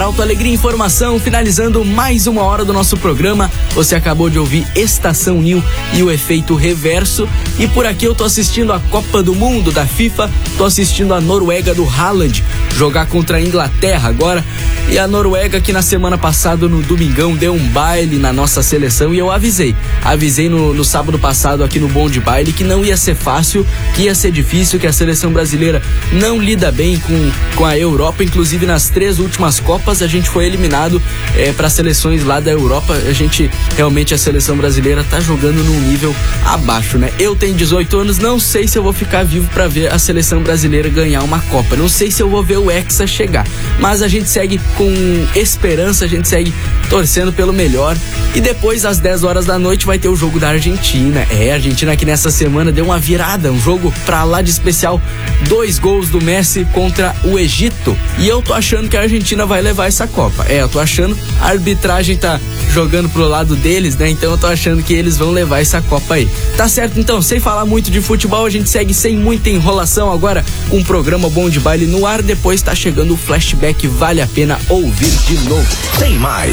Arauto Alegria Informação, finalizando mais uma hora do nosso programa. Você acabou de ouvir Estação New e o efeito reverso. E por aqui eu tô assistindo a Copa do Mundo da FIFA, tô assistindo a Noruega do Haaland jogar contra a Inglaterra agora. E a Noruega, que na semana passada, no domingão, deu um baile na nossa seleção, e eu avisei no sábado passado aqui no Bom de Baile que não ia ser fácil, que ia ser difícil, que a seleção brasileira não lida bem com a Europa. Inclusive nas 3 últimas Copas a gente foi eliminado para seleções lá da Europa. A seleção brasileira tá jogando num nível abaixo, né? Eu tenho 18 anos, não sei se eu vou ficar vivo para ver a seleção brasileira ganhar uma Copa, não sei se eu vou ver o Hexa chegar, mas a gente segue com esperança, a gente segue torcendo pelo melhor. E depois, às 10 horas da noite, vai ter o jogo da Argentina. A Argentina que nessa semana deu uma virada, um jogo pra lá de especial, 2 gols do Messi contra o Egito. E eu tô achando que a Argentina vai levar essa Copa. Eu tô achando, a arbitragem tá jogando pro lado deles, né? Então eu tô achando que eles vão levar essa Copa aí. Tá certo, então, sem falar muito de futebol, a gente segue sem muita enrolação agora com um programa Bom de Baile no ar. Depois tá chegando o flashback, vale a pena ouvir de novo. Tem mais.